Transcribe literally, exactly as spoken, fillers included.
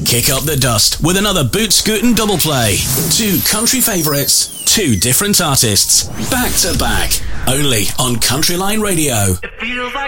Kick up the dust with another Boot Scootin' double play. Two country favourites, two different artists, back to back, only on Country Line Radio. It feels like